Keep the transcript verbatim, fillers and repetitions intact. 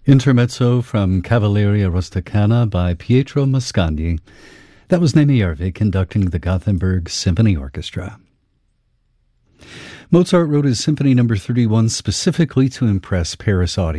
Intermezzo from Cavalleria Rusticana by Pietro Mascagni. That was Nemi Järvi conducting the Gothenburg Symphony Orchestra. Mozart wrote his Symphony Number thirty-one specifically to impress Paris audiences.